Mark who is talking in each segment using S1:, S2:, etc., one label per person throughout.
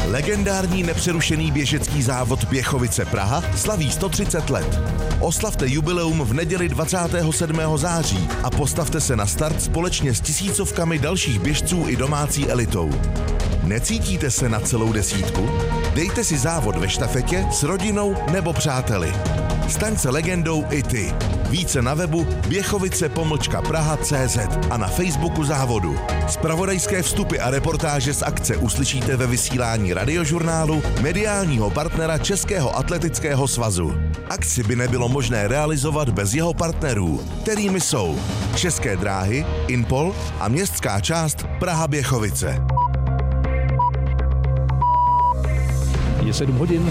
S1: Legendární nepřerušený běžecký závod Běchovice Praha slaví 130 let. Oslavte jubileum v neděli 27. září a postavte se na start společně s tisícovkami dalších běžců i domácí elitou. Necítíte se na celou desítku? Dejte si závod ve štafetě s rodinou nebo přáteli. Staň se legendou i ty. Více na webu běchovice-praha.cz a na Facebooku závodu. Zpravodajské vstupy a reportáže z akce uslyšíte ve vysílání Radiožurnálu, mediálního partnera Českého atletického svazu. Akci by nebylo možné realizovat bez jeho partnerů, kterými jsou České dráhy, Inpol a městská část Praha-Běchovice.
S2: Je 7 hodin.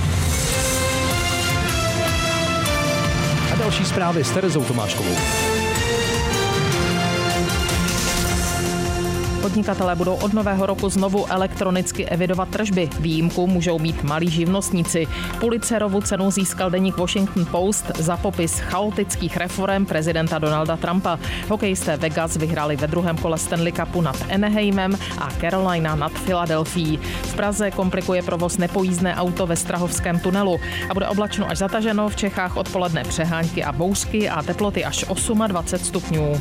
S2: A další zprávy s Terezou Tomáškovou.
S3: Podnikatelé budou od nového roku znovu elektronicky evidovat tržby. Výjimku můžou mít malí živnostníci. Pulitzerovu cenu získal deník Washington Post za popis chaotických reforem prezidenta Donalda Trumpa. Hokejisté Vegas vyhráli ve druhém kole Stanley Cupu nad Anaheimem a Carolina nad Filadelfií. V Praze komplikuje provoz nepojízdné auto ve Strahovském tunelu a bude oblačno až zataženo, v Čechách odpoledne přehánky a bouřky a teploty až 28 stupňů.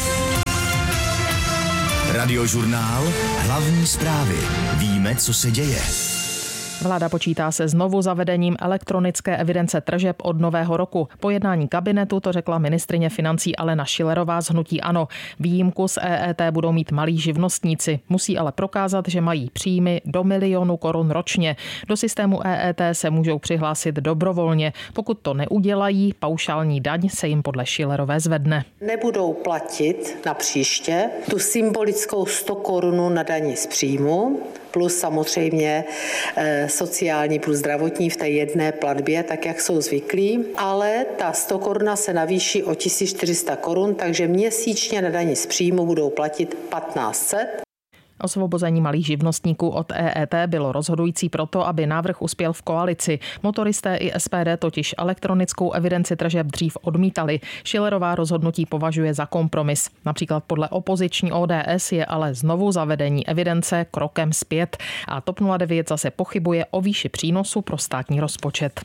S4: Radiožurnál, hlavní zprávy. Víme, co se děje.
S3: Vláda počítá se znovu zavedením elektronické evidence tržeb od nového roku. Po jednání kabinetu to řekla ministryně financí Alena Schillerová z hnutí ANO. Výjimku z EET budou mít malí živnostníci. Musí ale prokázat, že mají příjmy do 1 milionu korun ročně. Do systému EET se můžou přihlásit dobrovolně. Pokud to neudělají, paušální daň se jim podle Schillerové zvedne.
S5: Nebudou platit na příště tu symbolickou 100 korun na dani z příjmu, plus samozřejmě sociální plus zdravotní v té jedné platbě, tak jak jsou zvyklí, ale ta 100 koruna se navýší o 1400 korun, takže měsíčně na dani z příjmu budou platit 1500.
S3: Osvobození malých živnostníků od EET bylo rozhodující proto, aby návrh uspěl v koalici. Motoristé i SPD totiž elektronickou evidenci tržeb dřív odmítali. Schillerová rozhodnutí považuje za kompromis. Například podle opoziční ODS je ale znovu zavedení evidence krokem zpět. A TOP 09 zase pochybuje o výši přínosu pro státní rozpočet.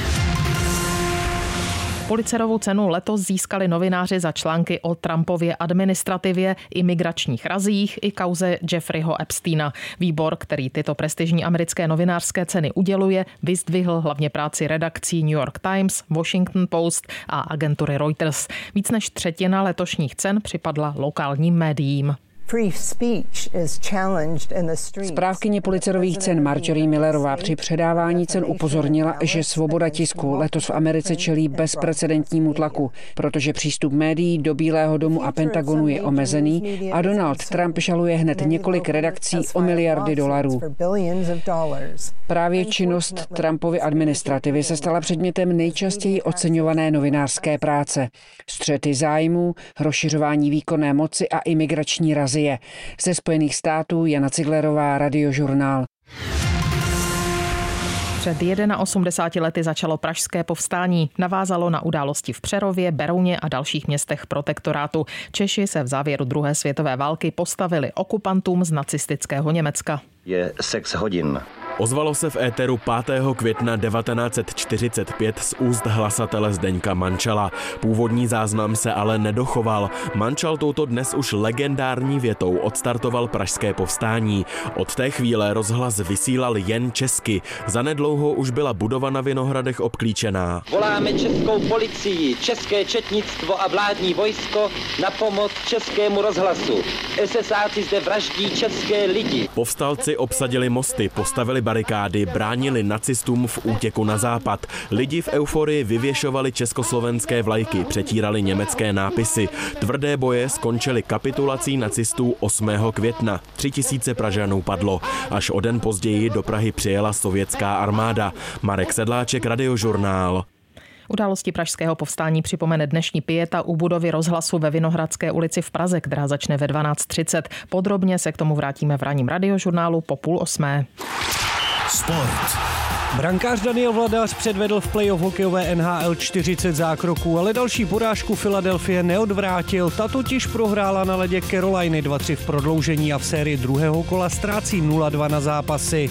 S3: Pulitzerovu cenu letos získali novináři za články o Trumpově administrativě, imigračních razích i kauze Jeffreyho Epsteina. Výbor, který tyto prestižní americké novinářské ceny uděluje, vyzdvihl hlavně práci redakcí New York Times, Washington Post a agentury Reuters. Víc než třetina letošních cen připadla lokálním médiím.
S6: Správkyně Pulitzerových cen Marjorie Millerová při předávání cen upozornila, že svoboda tisku letos v Americe čelí bezprecedentnímu tlaku, protože přístup médií do Bílého domu a Pentagonu je omezený a Donald Trump žaluje hned několik redakcí o miliardy dolarů. Právě činnost Trumpovy administrativy se stala předmětem nejčastěji oceňované novinářské práce. Střety zájmů, rozšiřování výkonné moci a imigrační razie. Ze Spojených států Jana Ciglerová, Radiožurnál.
S3: Před 81 lety začalo pražské povstání. Navázalo na události v Přerově, Berouně a dalších městech protektorátu. Češi se v závěru druhé světové války postavili okupantům z nacistického Německa.
S7: Je 6 hodin.
S8: Ozvalo se v éteru 5. května 1945 z úst hlasatele Zdeňka Mančala. Původní záznam se ale nedochoval. Mančal touto dnes už legendární větou odstartoval pražské povstání. Od té chvíle rozhlas vysílal jen česky. Zanedlouho už byla budova na Vinohradech obklíčená.
S9: Voláme českou policii, české četnictvo a vládní vojsko na pomoc českému rozhlasu. SSáci zde vraždí české lidi.
S8: Povstalci obsadili mosty, postavili barikády, bránili nacistům v útěku na západ. Lidi v euforii vyvěšovali československé vlajky, přetírali německé nápisy. Tvrdé boje skončily kapitulací nacistů 8. května. 3000 Pražanů padlo. Až o den později do Prahy přijela sovětská armáda. Marek Sedláček, Radiožurnál.
S3: Události pražského povstání připomene dnešní pieta u budovy rozhlasu ve Vinohradské ulici v Praze, která začne ve 12:30. Podrobně se k tomu vrátíme v ranním Radiožurnálu po 7:30.
S4: Sport.
S2: Brankář Daniel Vladař předvedl v playoff hokejové NHL 40 zákroků, ale další porážku Philadelphie neodvrátil. Ta totiž prohrála na ledě Caroliny 2-3 v prodloužení a v sérii druhého kola ztrácí 0-2 na zápasy.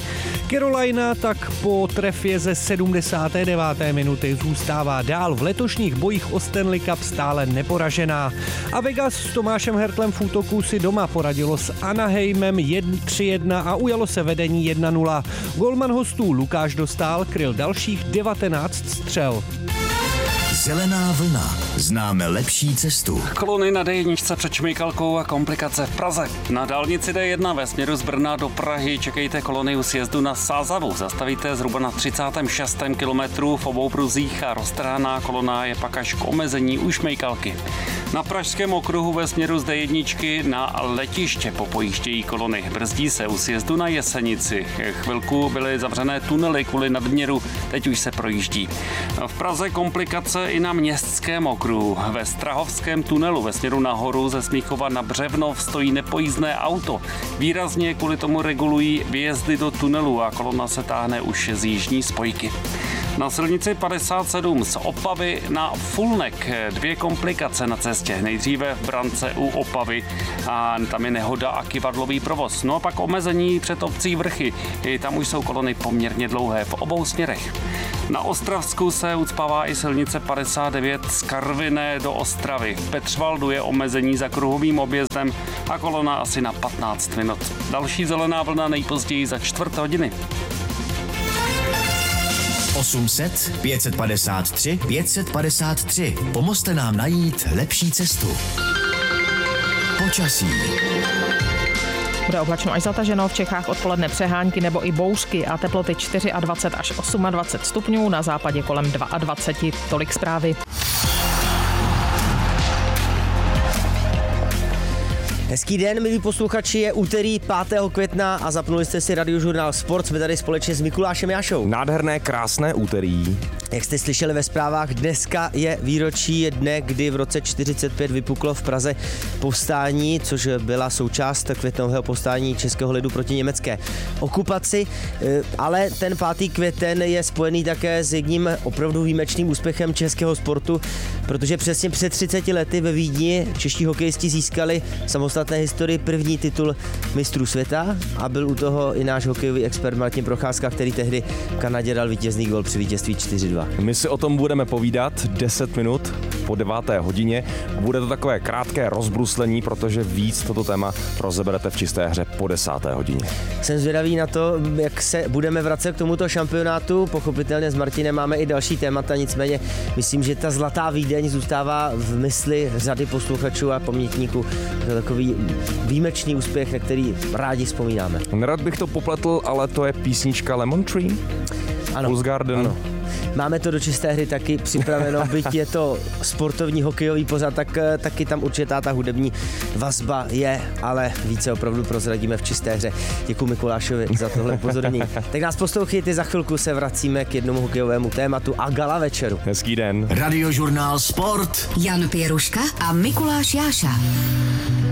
S2: Carolina tak po trefě ze 79. minuty zůstává dál v letošních bojích o Stanley Cup stále neporažená. A Vegas s Tomášem Hertlem v útoku si doma poradilo s Anaheimem 3-1 a ujalo se vedení 1-0. Golman hostů Lukáš Dostál kryl dalších 19 střel.
S4: Zelená vlna. Známe lepší cestu.
S7: Kolony na D1 před Šmejkalkou a komplikace v Praze. Na dálnici D1 ve směru z Brna do Prahy čekejte kolony u sjezdu na Sázavu. Zastavíte zhruba na 36. kilometru v obou pruzích a roztrhaná kolona je pak až k omezení u Šmejkalky. Na Pražském okruhu ve směru z D1 na letiště popojíždějí kolony. Brzdí se u sjezdu na Jesenici. Chvilku byly zavřené tunely kvůli nadměru, teď už se projíždí. V Praze komplikace i na Městském okruhu. Ve Strahovském tunelu ve směru nahoru ze Smíchova na Břevnov stojí nepojízdné auto. Výrazně kvůli tomu regulují výjezdy do tunelu a kolona se táhne už z jižní spojky. Na silnici 57 z Opavy na Fulnek 2 komplikace na cestě. Nejdříve v Brance u Opavy a tam je nehoda a kyvadlový provoz. No a pak omezení před obcí Vrchy. I tam už jsou kolony poměrně dlouhé v obou směrech. Na Ostravsku se ucpává i silnice 59 z Karviné do Ostravy. V Petřvaldu je omezení za kruhovým objezdem a kolona asi na 15 minut. Další zelená vlna nejpozději za 4 hodiny.
S4: 800 553 553. Pomozte nám najít lepší cestu. Počasí.
S3: Bude oblačno až zataženo, v Čechách odpoledne přehánky nebo i bouřky a teploty 24 až 28 stupňů, na západě kolem 22. Tolik zprávy.
S10: Hezký den, milí posluchači, je úterý 5. května a zapnuli jste si Radiožurnál Sport. Jsme tady společně s Mikulášem Jášou.
S11: Nádherné, krásné úterý.
S10: Jak jste slyšeli ve zprávách, dneska je výročí dne, kdy v roce 45 vypuklo v Praze povstání, což byla součást květnového povstání českého lidu proti německé okupaci. Ale ten 5. květen je spojený také s jedním opravdu výjimečným úspěchem českého sportu, protože přesně před 30 lety ve Vídni čeští hokejisti získali samostatné historii první titul mistrů světa a byl u toho i náš hokejový expert Martin Procházka, který tehdy v Kanadě dal vítězný gól při vítězství 4-2.
S11: My si o tom budeme povídat 10 minut po 9. hodině. Bude to takové krátké rozbruslení, protože víc toto téma rozeberete v čisté hře po 10. hodině.
S10: Jsem zvědavý na to, jak se budeme vracet k tomuto šampionátu. Pochopitelně s Martinem máme i další témata, nicméně myslím, že ta zlatá Vídeň zůstává v mysli řady posluchačů a pamětníků. To je takový výjimečný úspěch, na který rádi vzpomínáme.
S11: Nerad bych to popletl, ale to je písnička Lemon Tree?
S10: Ano.
S11: Fool's Garden.
S10: Ano. Máme to do čisté hry taky připraveno, byť je to sportovní hokejový pořad, tak taky tam určitá ta hudební vazba je, ale více opravdu prozradíme v čisté hře. Děkuji Mikulášovi za tohle upozornění. Tak nás poslouchejte, za chvilku se vracíme k jednomu hokejovému tématu a gala večeru.
S11: Hezký den.
S4: Radiožurnál Sport.
S12: Jan Pěruška a Mikuláš Jáša.